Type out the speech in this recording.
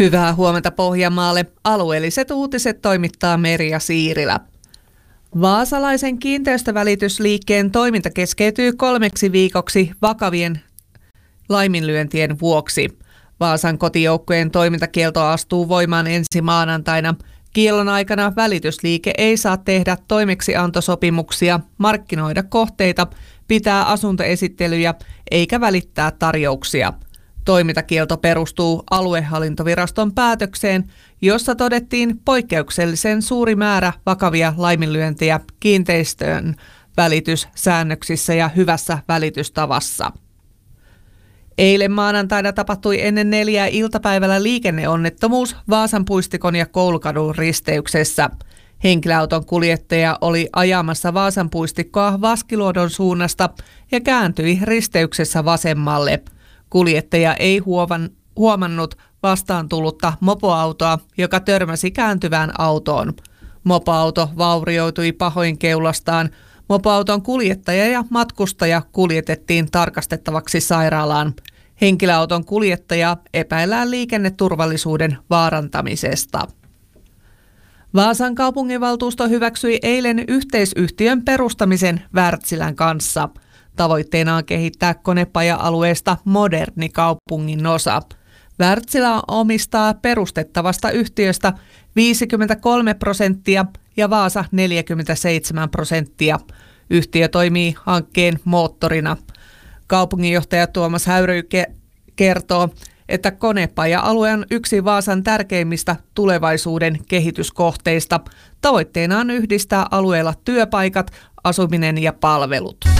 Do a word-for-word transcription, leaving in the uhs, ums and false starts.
Hyvää huomenta Pohjanmaalle. Alueelliset uutiset toimittaa Merja Siirilä. Vaasalaisen kiinteistövälitysliikkeen toiminta keskeytyy kolmeksi viikoksi vakavien laiminlyöntien vuoksi. Vaasan kotijoukkojen toimintakielto astuu voimaan ensi maanantaina. Kiellon aikana välitysliike ei saa tehdä toimeksiantosopimuksia, markkinoida kohteita, pitää asuntoesittelyjä eikä välittää tarjouksia. Toimintakielto perustuu aluehallintoviraston päätökseen, jossa todettiin poikkeuksellisen suuri määrä vakavia laiminlyöntejä kiinteistöön välityssäännöksissä ja hyvässä välitystavassa. Eilen maanantaina tapahtui ennen neljää iltapäivällä liikenneonnettomuus Vaasan Puistikon ja Koulukadun risteyksessä. Henkilöauton kuljettaja oli ajamassa Vaasan Puistikkoa Vaskiluodon suunnasta ja kääntyi risteyksessä vasemmalle. Kuljettaja ei huovan, huomannut vastaan tullutta mopoautoa, joka törmäsi kääntyvään autoon. Mopoauto vaurioitui pahoin keulastaan. Mopoauton kuljettaja ja matkustaja kuljetettiin tarkastettavaksi sairaalaan. Henkilöauton kuljettaja epäillään liikenneturvallisuuden vaarantamisesta. Vaasan kaupunginvaltuusto hyväksyi eilen yhteisyhtiön perustamisen Wärtsilän kanssa. Tavoitteena on kehittää konepaja-alueesta moderni kaupungin osa. Wärtsilä omistaa perustettavasta yhtiöstä viisikymmentäkolme prosenttia ja Vaasa neljäkymmentäseitsemän prosenttia. Yhtiö toimii hankkeen moottorina. Kaupunginjohtaja Tuomas Häyryke kertoo, että konepaja-alue on yksi Vaasan tärkeimmistä tulevaisuuden kehityskohteista. Tavoitteena on yhdistää alueella työpaikat, asuminen ja palvelut.